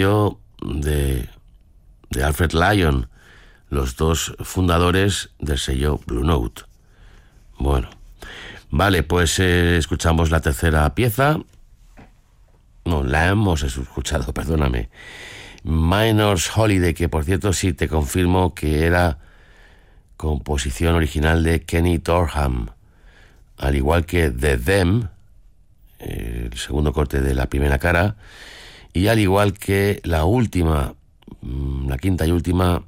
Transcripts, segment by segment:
sello de Alfred Lion, los dos fundadores del sello Blue Note. Bueno, vale, pues escuchamos la tercera pieza. No, la hemos escuchado, perdóname. Miner's Holiday, que por cierto sí te confirmo que era composición original de Kenny Dorham, al igual que The Them, el segundo corte de la primera cara, y al igual que la última, la quinta y última,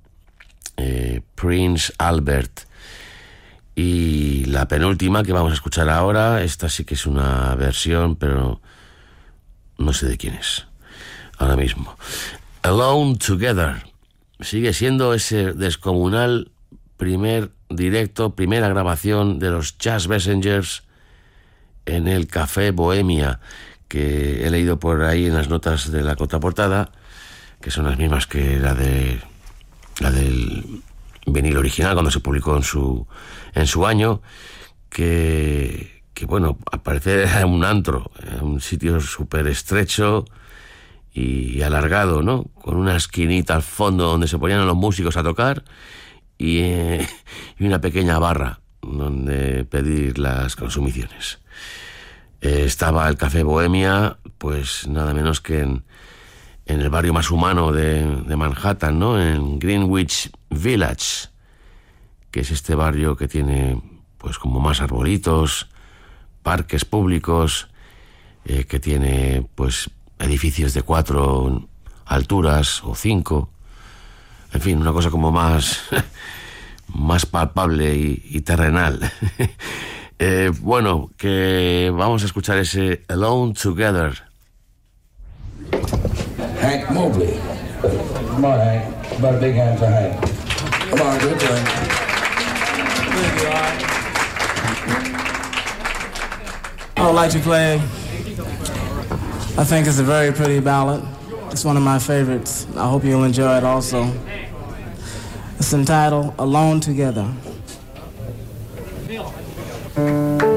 Prince Albert. Y la penúltima que vamos a escuchar ahora, esta sí que es una versión, pero no sé de quién es ahora mismo. Alone Together sigue siendo ese descomunal primer directo, primera grabación de los Jazz Messengers en el Café Bohemia, que he leído por ahí en las notas de la contraportada, que son las mismas que la del vinilo original cuando se publicó en su año, que bueno, al parecer era un antro, un sitio súper estrecho y alargado, ¿no? Con una esquinita al fondo donde se ponían los músicos a tocar y una pequeña barra donde pedir las consumiciones. Estaba el Café Bohemia, pues nada menos que en el barrio más humano de Manhattan, ¿no? En Greenwich Village, que es este barrio que tiene pues como más arbolitos, parques públicos, que tiene pues edificios de 4 alturas o 5, en fin, una cosa como más palpable y terrenal. Bueno, que vamos a escuchar ese Alone Together. Hank Mobley. Come on, Hank. About a big hand for Hank. Come on, good job. I would like to play, I think it's a very pretty ballad. It's one of my favorites. I hope you'll enjoy it also. It's entitled Alone Together.